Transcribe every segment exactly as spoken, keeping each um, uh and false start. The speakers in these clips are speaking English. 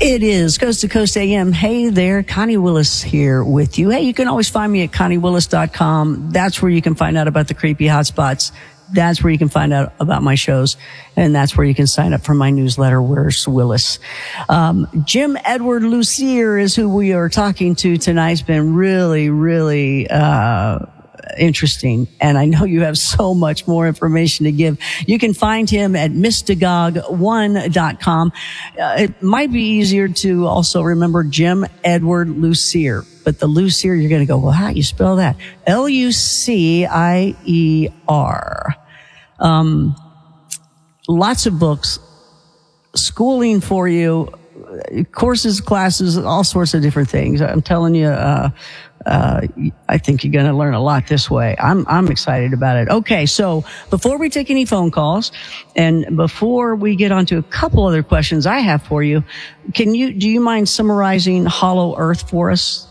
It is Coast to Coast A M. Hey there, Connie Willis here with you. Hey, you can always find me at connie willis dot com. That's where you can find out about the creepy hotspots. That's where you can find out about my shows. And that's where you can sign up for my newsletter, Where's Willis? Um, Jim Edward Lucier is who we are talking to tonight. It's been really, really, uh, interesting. And I know you have so much more information to give. You can find him at mystagogue one dot com. Uh, it might be easier to also remember Jim Edward Lucier. But the Lucier, you're going to go, well, how do you spell that? L U C I E R. Um, lots of books, schooling for you, courses, classes, all sorts of different things. I'm telling you, uh, uh, I think you're going to learn a lot this way. I'm, I'm excited about it. Okay. So before we take any phone calls and before we get on to a couple other questions I have for you, can you, do you mind summarizing Hollow Earth for us?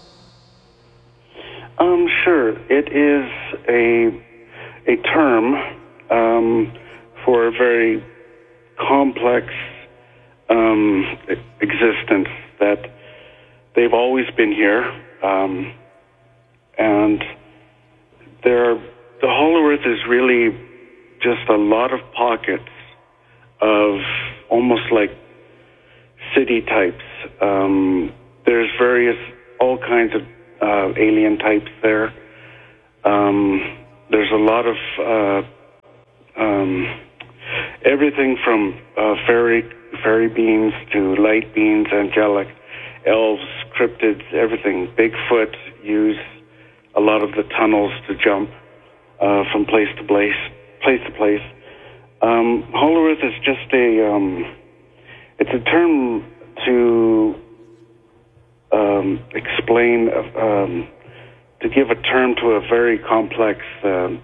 Um, sure. It is a, a term, um, for a very complex, um, existence that they've always been here. Um, and there, the Hollow Earth is really just a lot of pockets of almost like city types. Um, there's various, all kinds of uh, alien types there. Um, there's a lot of uh, um, everything from uh, fairy fairy beings to light beings, angelic, elves, cryptids, everything. Bigfoot use a lot of the tunnels to jump uh, from place to place, place to place. Um, Hollow Earth is just a, um, it's a term to um, explain, um, to give a term to a very complex um,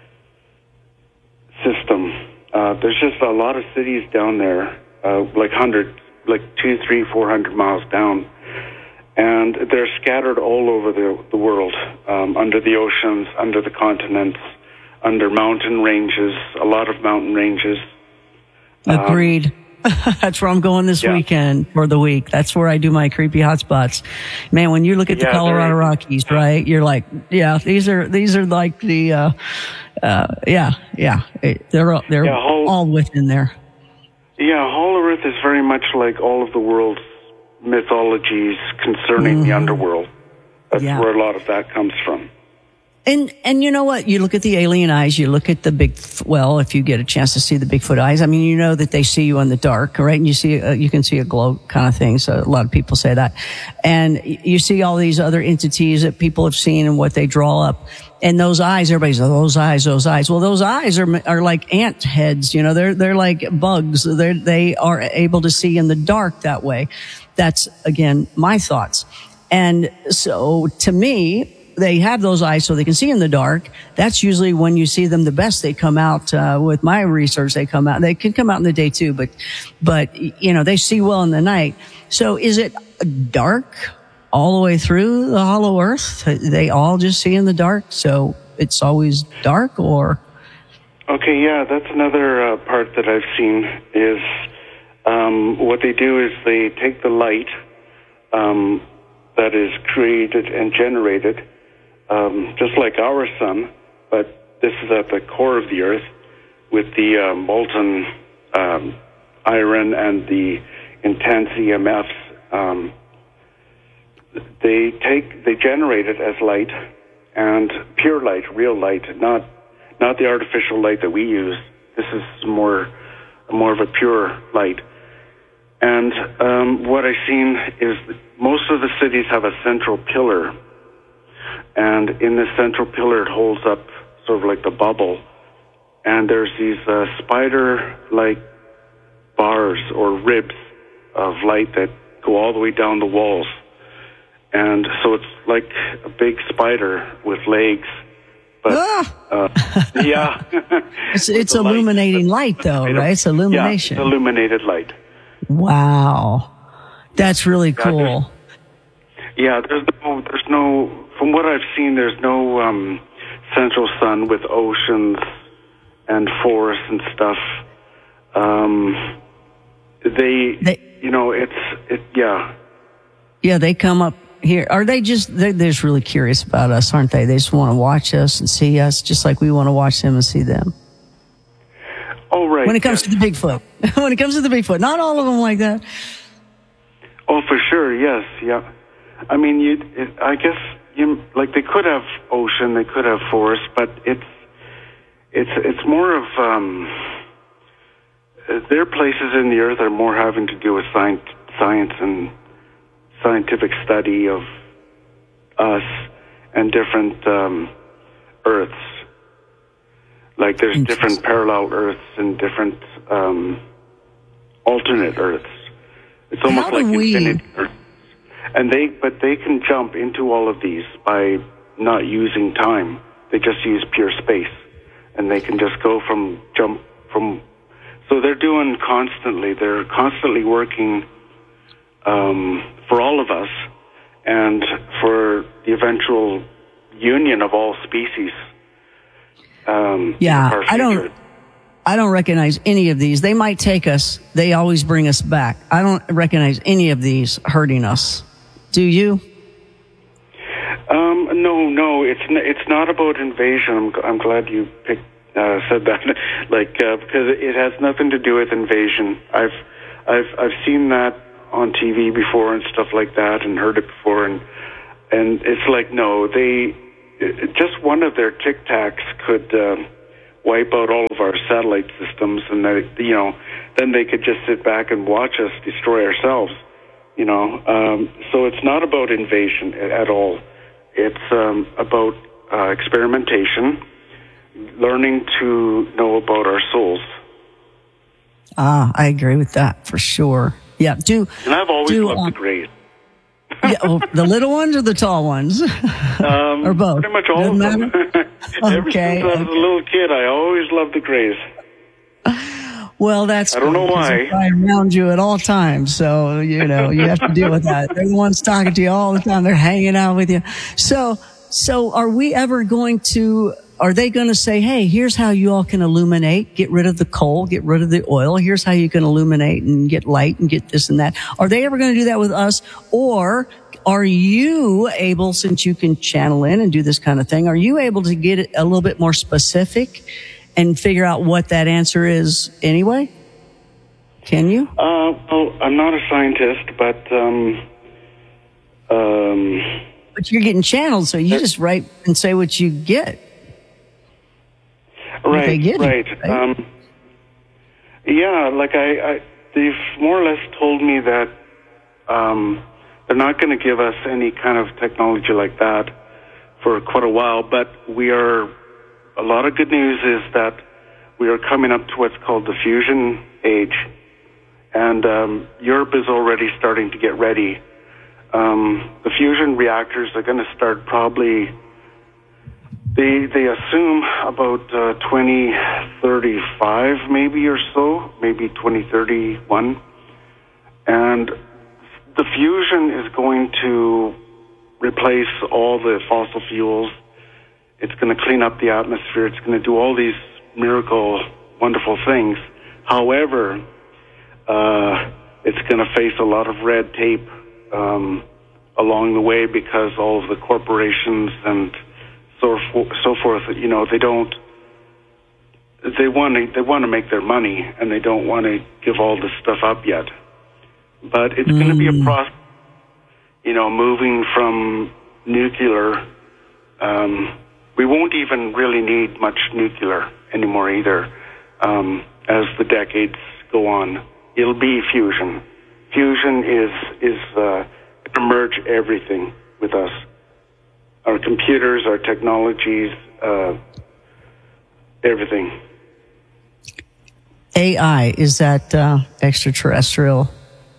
system. Uh, there's just a lot of cities down there, uh, like hundred, like two, three, four hundred miles down. And they're scattered all over the, the world, um, under the oceans, under the continents, under mountain ranges, a lot of mountain ranges. Agreed. Um, That's where I'm going this yeah. weekend for the week. That's where I do my creepy hotspots. Man, when you look at the yeah, Colorado Rockies, right, you're like, yeah, these are, these are like the, uh, uh, yeah, yeah, they're, they're yeah, whole, all within there. Yeah, Hollow Earth is very much like all of the world's mythologies concerning mm-hmm. the underworld. That's yeah. where a lot of that comes from. And, and you know what? You look at the alien eyes, you look at the big, well, if you get a chance to see the Bigfoot eyes, I mean, you know that they see you in the dark, right? And you see, uh, you can see a glow kind of thing. So a lot of people say that. And you see all these other entities that people have seen and what they draw up. And those eyes, everybody's, oh, those eyes, those eyes. Well, those eyes are, are like ant heads, you know, they're, they're like bugs. They're, they are able to see in the dark that way. That's, again, my thoughts. And so to me, they have those eyes so they can see in the dark. That's usually when you see them the best. They come out, uh, with my research, they come out, they can come out in the day too, but, but, you know, they see well in the night. So is it dark all the way through the Hollow Earth? They all just see in the dark, so it's always dark, or? Okay, yeah, that's another uh, part that I've seen is, um, what they do is they take the light, um, that is created and generated, um, just like our sun, but this is at the core of the Earth with the uh, molten um, iron and the intense E M Fs. Um, they take, they generate it as light, and pure light, real light, not not the artificial light that we use. This is more more of a pure light. And um, what I've seen is most of the cities have a central pillar. And in this central pillar, it holds up sort of like the bubble. And there's these uh, spider-like bars or ribs of light that go all the way down the walls. And so it's like a big spider with legs. But, ah! uh, yeah. it's it's illuminating light, light though, right? It's illumination. Yeah, it's illuminated light. Wow. That's really cool. Yeah, there's, yeah, there's no, there's no, from what I've seen, there's no um, central sun with oceans and forests and stuff. Um, they, they you know, it's, it, yeah. Yeah, they come up here. Are they just, they're, they're just really curious about us, aren't they? They just want to watch us and see us, just like we want to watch them and see them. Oh, right. When it comes yes. to the Bigfoot. When it comes to the Bigfoot. Not all of them like that. Oh, for sure, yes, yeah. I mean, you, it, I guess, you, like, they could have ocean, they could have forest, but it's, it's, it's more of, um, their places in the earth are more having to do with science, science and scientific study of us and different um, earths. Like there's different parallel earths and different um, alternate earths. It's almost like we... infinite earths. And they, but they can jump into all of these by not using time. They just use pure space, and they can just go from jump from. So they're doing constantly. They're constantly working um, for all of us, and for the eventual union of all species. Um, yeah, I don't. I don't recognize any of these. They might take us. They always bring us back. I don't recognize any of these hurting us. Do you? Um, no, no. It's n- it's not about invasion. I'm, I'm glad you picked, uh, said that. like uh, because it has nothing to do with invasion. I've I've I've seen that on T V before and stuff like that, and heard it before, and and it's like no, they it, just one of their tic tacs could uh, wipe out all of our satellite systems, and they, you know, then they could just sit back and watch us destroy ourselves. You know, um, so it's not about invasion at all. It's um, about uh, experimentation, learning to know about our souls. Ah, I agree with that for sure. Yeah, do. And I've always do, loved um, the Greys. Yeah, well, the little ones or the tall ones, um, or both? Pretty much all Doesn't of them. matter? Ever Okay, since I was okay. a little kid, I always loved the Greys. Well, that's I don't know cool, 'cause why. they're right around you at all times, so you know you have to deal with that. They're the ones talking to you all the time. They're hanging out with you. So, so are we ever going to? Are they going to say, "Hey, here's how you all can illuminate. Get rid of the coal. Get rid of the oil. Here's how you can illuminate and get light and get this and that." Are they ever going to do that with us, or are you able, since you can channel in and do this kind of thing, are you able to get it a little bit more specific and figure out what that answer is anyway? Can you? Uh, well, I'm not a scientist, but um, um, But you're getting channeled, so you just write and say what you get. right, they get right. it, right? Um, yeah, like I, I, they've more or less told me that um, they're not going to give us any kind of technology like that for quite a while, but we are. A lot of good news is that we are coming up to what's called the fusion age, and um, Europe is already starting to get ready. Um, the fusion reactors are going to start probably, they they assume about uh, twenty thirty-five maybe or so, maybe twenty thirty-one. And the fusion is going to replace all the fossil fuels. It's going to clean up the atmosphere. It's going to do all these miracle, wonderful things. However, uh, it's going to face a lot of red tape um, along the way because all of the corporations and so for, so forth. You know, they don't. They want to. They want to make their money, and they don't want to give all this stuff up yet. But it's mm. going to be a process. You know, moving from nuclear. Um, We won't even really need much nuclear anymore either um, as the decades go on. It'll be fusion. Fusion is is uh, to merge everything with us. Our computers, our technologies, uh, everything. A I, is that uh, extraterrestrial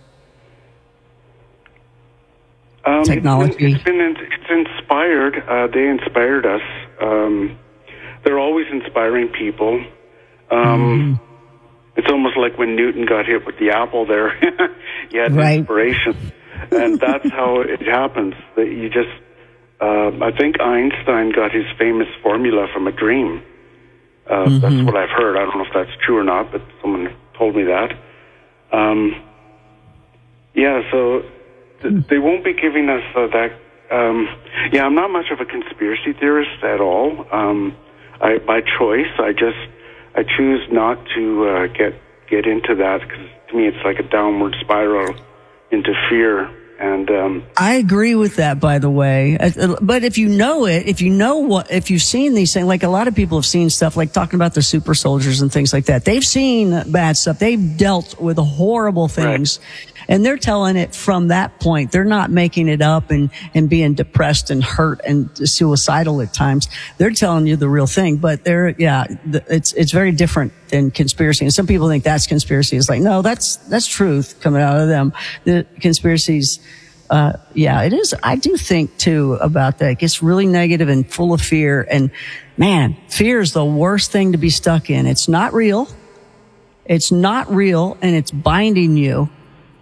um, technology? It's been, it's been it's inspired. Uh, they inspired us. Um, they're always inspiring people. Um, mm. It's almost like when Newton got hit with the apple there. He had right. inspiration. And that's how it happens. That you just, uh, I think Einstein got his famous formula from a dream. Uh, mm-hmm. That's what I've heard. I don't know if that's true or not, but someone told me that. Um, Yeah, so th- they won't be giving us uh, that. Um, yeah, I'm not much of a conspiracy theorist at all. Um, I, by choice, I just I choose not to uh, get get into that because to me it's like a downward spiral into fear. And um, I agree with that, by the way. But if you know it, if you know what, if you've seen these things, like a lot of people have seen stuff, like talking about the super soldiers and things like that. They've seen bad stuff. They've dealt with horrible things. Right. And they're telling it from that point. They're not making it up and, and being depressed and hurt and suicidal at times. They're telling you the real thing. But they're, yeah, it's, it's very different than conspiracy. And some people think that's conspiracy. It's like, no, that's, that's truth coming out of them. The conspiracies, uh, yeah, it is. I do think too about that. It gets really negative and full of fear. And man, fear is the worst thing to be stuck in. It's not real. It's not real and it's binding you.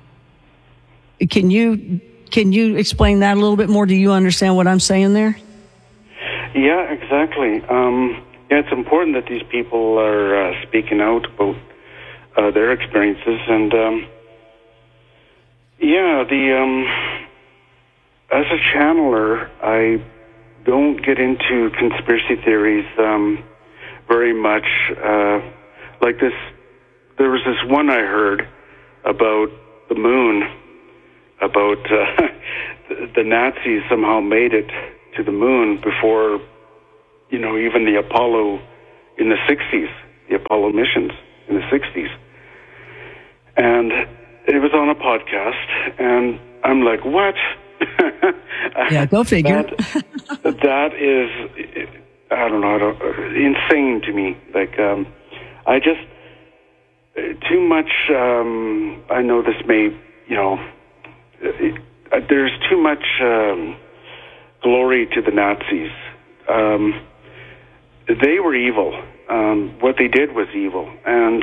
Can you can you explain that a little bit more? Do you understand what I'm saying there? Yeah, exactly. Um, yeah, it's important that these people are uh, speaking out about uh, their experiences, and um, yeah, the um, as a channeler, I don't get into conspiracy theories um, very much. Uh, like this, there was this one I heard about the moon. About uh, the Nazis somehow made it to the moon before, you know, even the Apollo in the sixties, the Apollo missions in the sixties. And it was on a podcast, and I'm like, what? Yeah, go figure. that, that is, I don't know, I don't, insane to me. Like, um, I just, too much, um, I know this may, you know, It, uh, there's too much um, glory to the Nazis. Um, they were evil. Um, what they did was evil, and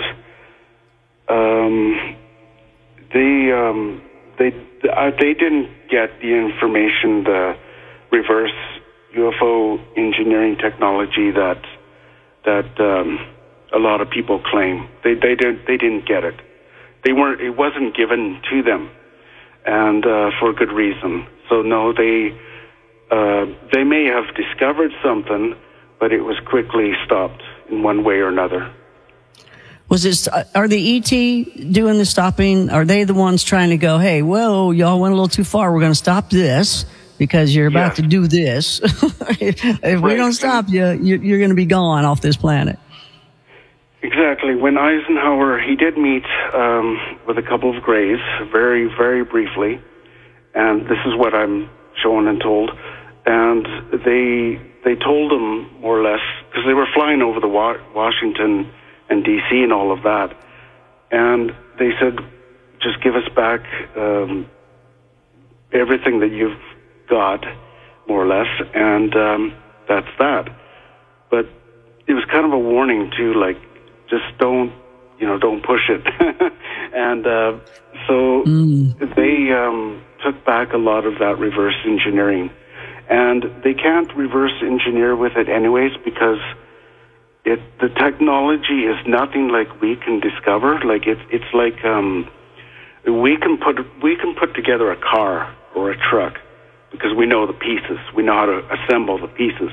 um, they um, they uh, they didn't get the information, the reverse U F O engineering technology that that um, a lot of people claim. They they did they didn't get it. They weren't. It wasn't given to them. And uh, for good reason. So no, they uh, they may have discovered something, but it was quickly stopped in one way or another. Was this? Are the E T doing the stopping? Are they the ones trying to go, hey, whoa, y'all went a little too far. We're going to stop this because you're about yes. to do this. If right. we don't stop you, you're going to be gone off this planet. Exactly. When Eisenhower, he did meet um, with a couple of Greys, very, very briefly, and this is what I'm shown and told. And they they told him more or less because they were flying over the wa- Washington and D C and all of that, and they said, "Just give us back um, everything that you've got, more or less, and um, that's that." But it was kind of a warning too, like. Just don't, you know, don't push it. and uh, so mm. they um, took back a lot of that reverse engineering. And they can't reverse engineer with it anyways because it the technology is nothing like we can discover. Like it's it's like um, we can put we can put together a car or a truck because we know the pieces. We know how to assemble the pieces.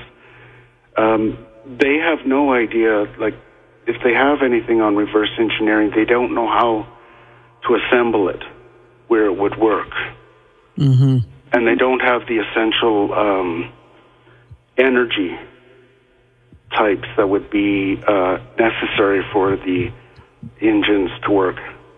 Um, they have no idea, like. If they have anything on reverse engineering, they don't know how to assemble it where it would work. Mm-hmm. And they don't have the essential um, energy types that would be uh, necessary for the engines to work.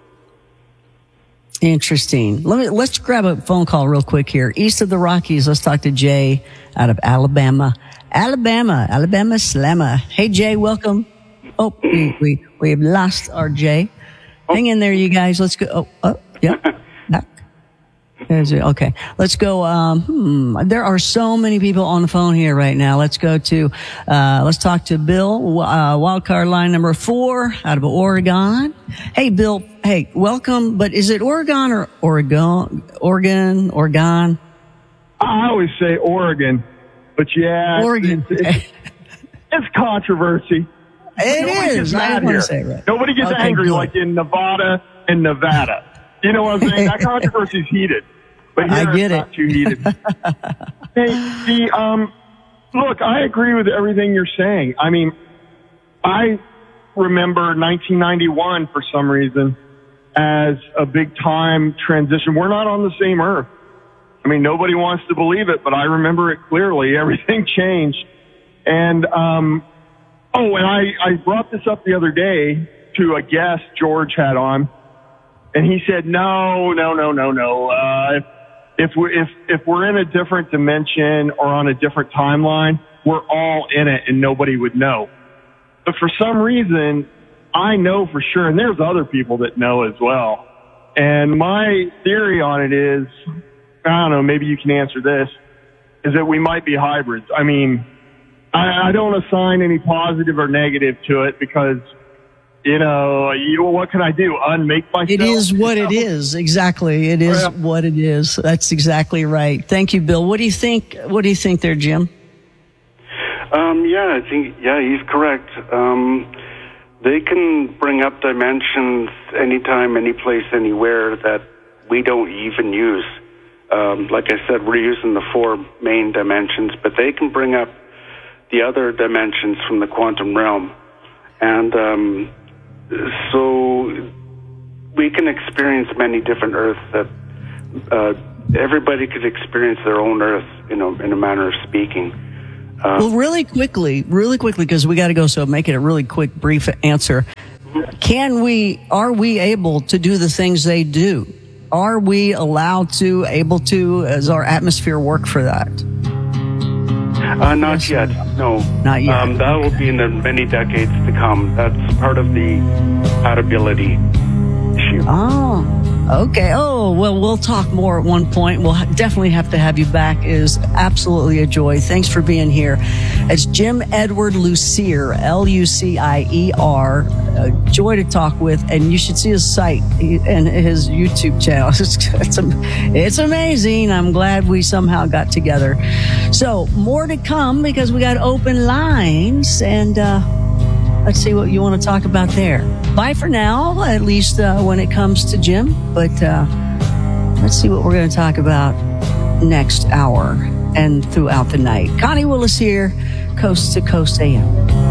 Interesting. Let me, let's grab a phone call real quick here. East of the Rockies, let's talk to Jay out of Alabama. Alabama, Alabama Slammer. Hey, Jay, welcome. Oh, we, we, we've lost our Jay. Oh. Hang in there, you guys. Let's go. Oh, oh yeah. Back. There's it. Okay. Let's go. Um, hmm. There are so many people on the phone here right now. Let's go to, uh, let's talk to Bill, uh, wildcard line number four out of Oregon. Hey, Bill. Hey, welcome. But is it Oregon or Oregon? Oregon? Oregon? I always say Oregon, but yeah. Oregon. It's, it's, it's controversy. It Nobody is. Gets mad I here. Say it right. Nobody gets okay, angry good. like in Nevada and Nevada. You know what I'm saying? That controversy's heated. But here I get it's it. not too heated. Hey, the, um, look, I agree with everything you're saying. I mean, I remember nineteen ninety-one for some reason as a big time transition. We're not on the same earth. I mean, nobody wants to believe it, but I remember it clearly. Everything changed. And, um, oh, and I, I brought this up the other day to a guest George had on, and he said, no, no, no, no, no. Uh, if, if we, if, if we're in a different dimension or on a different timeline, we're all in it and nobody would know. But for some reason, I know for sure, and there's other people that know as well. And my theory on it is, I don't know, maybe you can answer this, is that we might be hybrids. I mean, I, I don't assign any positive or negative to it because, you know, you know, what can I do? Unmake myself? It is what you know? it is. Exactly. It is Yeah. what it is. That's exactly right. Thank you, Bill. What do you think? What do you think there, Jim? Um, yeah, I think, yeah, he's correct. Um, they can bring up dimensions anytime, any place, anywhere that we don't even use. Um, like I said, we're using the four main dimensions, but they can bring up the other dimensions from the quantum realm. And um, so we can experience many different Earths that uh, everybody could experience their own Earth, you know, in a manner of speaking. Uh, Well, really quickly, really quickly, because we got to go, so make it a really quick, brief answer. Can we, are we able to do the things they do? Are we allowed to, able to, as our atmosphere work for that? Uh, not yet, no. Not yet. Um, that will be in the many decades to come. That's part of the compatibility issue. Oh, okay. Oh, well, we'll talk more at one point. We'll ha- definitely have to have you back. It is absolutely a joy. Thanks for being here. It's Jim Edward Lucier, L U C I E R. A joy to talk with, and you should see his site and his YouTube channel. It's, it's, it's amazing. I'm glad we somehow got together. So more to come because we got open lines, and uh, let's see what you want to talk about there. Bye for now, at least uh, when it comes to Jim. But uh, let's see what we're going to talk about next hour and throughout the night. Connie Willis here, Coast to Coast A M.